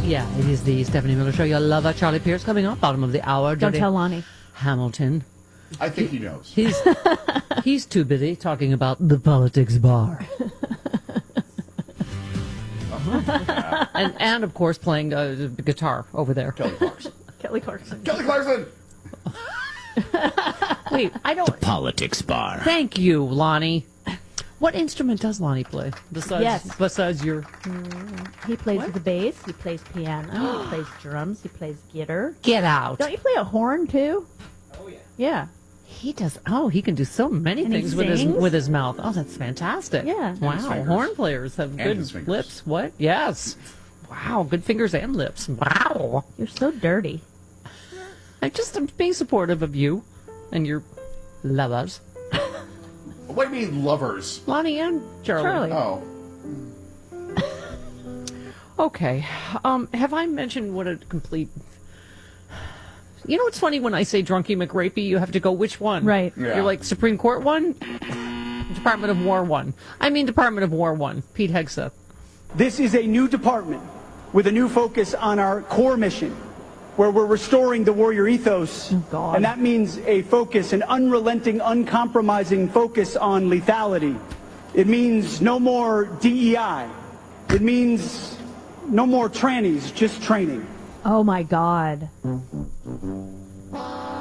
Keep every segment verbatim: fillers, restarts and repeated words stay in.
Yeah, it is the Stephanie Miller Show. Your lover, Charlie Pierce, coming up, bottom of the hour. Don't Jody tell Lonnie. Hamilton. I think he knows. He's he's too busy talking about the politics bar. uh-huh. and, and, of course, playing uh, the guitar over there. Kelly Clarkson. Kelly Clarkson. Kelly Clarkson! Wait, I don't... The politics bar. Thank you, Lonnie. What instrument does Lonnie play? Besides, Yes. besides your... Mm, he plays What? the bass, he plays piano, he plays drums, he plays guitar. Get out. Don't you play a horn, too? Oh, yeah. Yeah. He does. Oh, he can do so many And he things with his sings? with his mouth. Oh, that's fantastic. Yeah. Wow. his fingers. Horn players have And good his fingers. lips. What? Yes. Wow. Good fingers and lips. Wow. You're so dirty. I just am being supportive of you and your lovers, What do you mean, lovers? Lonnie and Charlie. Charlie. Oh. Okay. Um, have I mentioned what a complete? You know what's funny when I say drunky McRapey, you have to go which one? Right. Yeah. You're like Supreme Court one, Department of War one. I mean Department of War one. Pete Hegseth. This is a new department with a new focus on our core mission, where we're restoring the warrior ethos. Oh, God. And that means a focus, an unrelenting, uncompromising focus on lethality. It means no more D E I. It means no more trannies, just training. Oh, my God. I,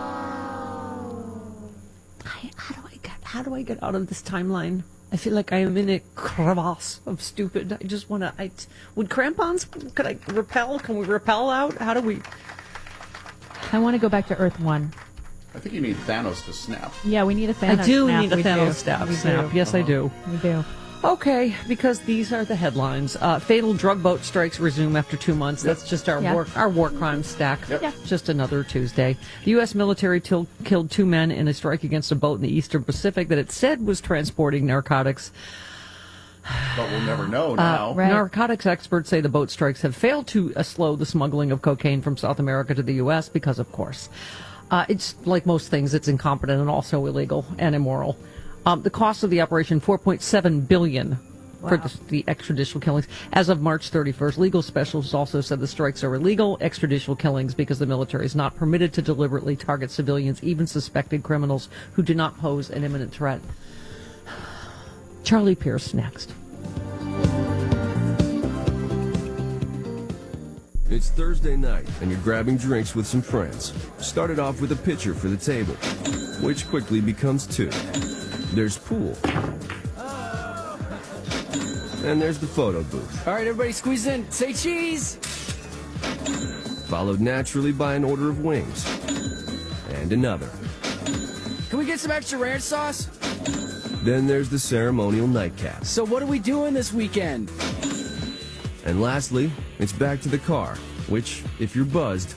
how do I get? How do I get out of this timeline? I feel like I am in a crevasse of stupid. I just want to. I would crampons? Could I repel? Can we repel out? How do we? I want to go back to Earth One. I think you need Thanos to snap. Yeah, we need a Thanos I do snap. need a We Thanos do. snap. We snap. do. Yes, I do. We do. Okay, because these are the headlines. Uh, fatal drug boat strikes resume after two months. That's just our Yeah. war our war crime stack. Yep. Yeah. Just another Tuesday. The U S military til- killed two men in a strike against a boat in the Eastern Pacific that it said was transporting narcotics. But we'll never know now. right. Narcotics experts say the boat strikes have failed to uh, slow the smuggling of cocaine from South America to the U S because, of course, uh, it's like most things, it's incompetent and also illegal and immoral. Um, the cost of the operation, four point seven billion dollars for Wow. the, the extrajudicial killings. As of March thirty-first, legal specialists also said the strikes are illegal extrajudicial killings because the military is not permitted to deliberately target civilians, even suspected criminals who do not pose an imminent threat. Charlie Pierce next. It's Thursday night, and you're grabbing drinks with some friends. Started off with a pitcher for the table, which quickly becomes two. There's pool. And there's the photo booth, All right, everybody squeeze in. Say cheese. followed naturally by an order of wings. And another. Can we get some extra ranch sauce? Then there's the ceremonial nightcap. So what are we doing this weekend? And lastly, it's back to the car, which, if you're buzzed,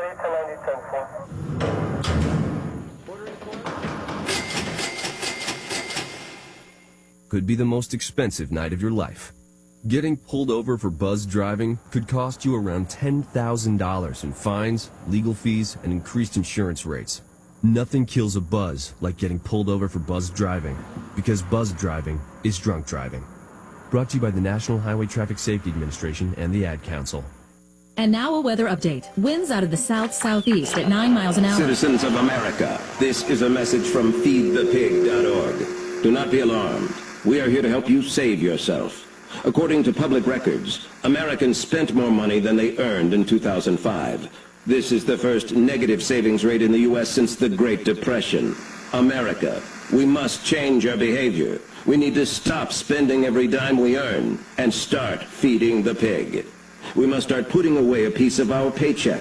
could be the most expensive night of your life. Getting pulled over for buzz driving could cost you around ten thousand dollars in fines, legal fees, and increased insurance rates. Nothing kills a buzz like getting pulled over for buzz driving, because buzz driving is drunk driving. Brought to you by the National Highway Traffic Safety Administration and the Ad Council. And now a weather update. Winds out of the south-southeast at nine miles an hour. Citizens of America, this is a message from feed the pig dot org. Do not be alarmed. We are here to help you save yourself. According to public records, Americans spent more money than they earned in two thousand five. This is the first negative savings rate in the U S since the Great Depression. America, we must change our behavior. We need to stop spending every dime we earn and start feeding the pig. We must start putting away a piece of our paycheck